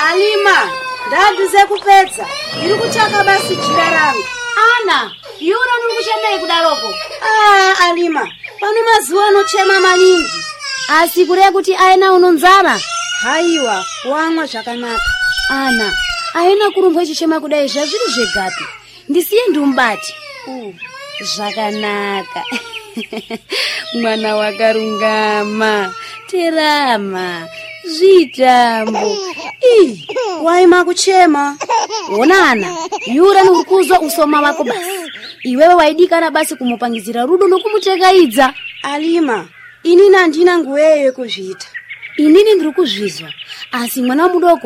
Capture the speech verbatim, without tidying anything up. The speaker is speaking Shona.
Alima, ndaduze kupedza. Iri kuchaka basi jira rangu. Ana, yura nikuchemei kudaroko. Ah, Alima, pano mazuwa anochema maningi. Asikure kuti aina unonzara. Haiwa, wamwa zvakanaka. Ana, aina kurumba chichema kudai zvazviri zvegapi. Ndisiye ndumbati. Uh, zvakanaka. Mwana wakarungama, terama, zvitambo. Ih, waima kuchema. Onana, yura nukuzwa usoma wako basi. Iwewe waidikana basi kumupangizira rudo nokumutegaidza. Alima, inini andina nguweyo kuzvita. Inini ndiri kuzvizwa. Asi mwana mudoko